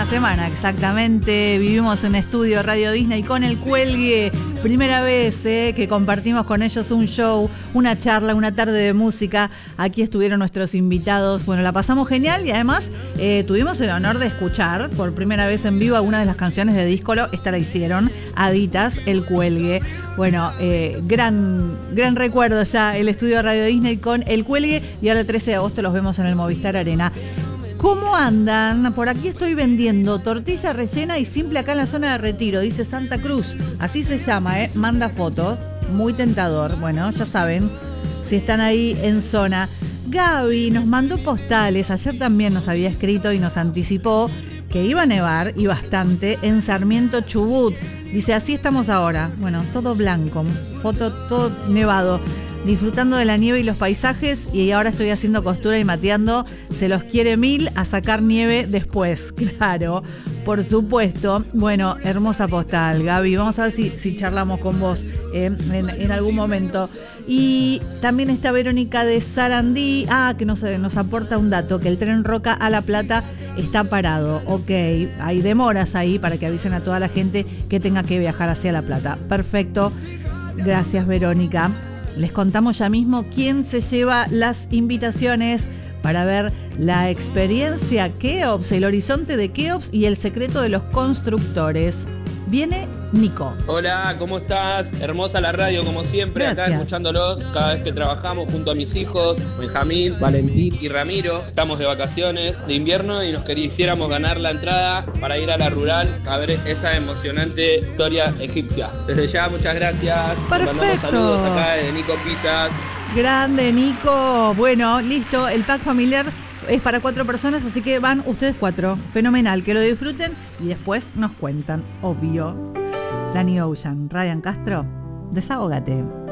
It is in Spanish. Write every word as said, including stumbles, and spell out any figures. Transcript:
una semana exactamente. Vivimos en estudio Radio Disney con El Cuelgue. Primera vez eh, que compartimos con ellos un show, una charla, una tarde de música. Aquí estuvieron nuestros invitados. Bueno, la pasamos genial y además eh, tuvimos el honor de escuchar por primera vez en vivo algunas de las canciones de Díscolo. Esta la hicieron Aditas, El Cuelgue. Bueno, eh, gran, gran recuerdo ya el estudio de Radio Disney con El Cuelgue y ahora el trece de agosto los vemos en el Movistar Arena. ¿Cómo andan? Por aquí estoy vendiendo tortilla rellena y simple acá en la zona de Retiro, dice Santa Cruz. Así se llama, ¿eh? Manda fotos. Muy tentador. Bueno, ya saben, si están ahí en zona. Gaby nos mandó postales. Ayer también nos había escrito y nos anticipó que iba a nevar, y bastante, en Sarmiento, Chubut. Dice, así estamos ahora. Bueno, todo blanco, foto todo nevado. Disfrutando de la nieve y los paisajes, y ahora estoy haciendo costura y mateando. Se los quiere mil, a sacar nieve después, claro, por supuesto. Bueno, hermosa postal, Gaby. Vamos a ver si, si charlamos con vos eh, en, en algún momento. Y también está Verónica de Sarandí, ah, que nos, nos aporta un dato, que el tren Roca a La Plata está parado. Ok, hay demoras ahí para que avisen a toda la gente que tenga que viajar hacia La Plata. Perfecto, gracias, Verónica. Les contamos ya mismo quién se lleva las invitaciones para ver la experiencia Keops, el horizonte de Keops y el secreto de los constructores. Viene Nico. Hola, ¿cómo estás? Hermosa la radio, como siempre. Gracias. Acá escuchándolos cada vez que trabajamos junto a mis hijos, Benjamín, Valentín y Ramiro. Estamos de vacaciones de invierno y nos quisiéramos ganar la entrada para ir a la rural a ver esa emocionante historia egipcia. Desde ya, muchas gracias. Perfecto. Mandamos saludos acá de Nico Pizzas. Grande, Nico. Bueno, listo. El pack familiar es para cuatro personas, así que van ustedes cuatro. Fenomenal, que lo disfruten y después nos cuentan, obvio. Danny Ocean, Ryan Castro, desahógate.